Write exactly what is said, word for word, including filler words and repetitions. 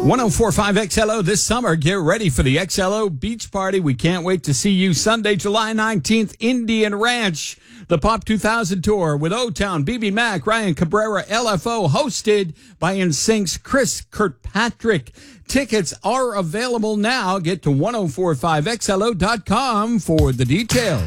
one oh four point five X L O this summer. Get ready for the X L O Beach Party. We can't wait to see you Sunday, July nineteenth, Indian Ranch. The Pop two thousand Tour with O-Town, B B Mac, Ryan Cabrera, L F O, hosted by N Sync's Chris Kirkpatrick. Tickets are available now. Get to ten forty-five X L O dot com for the details.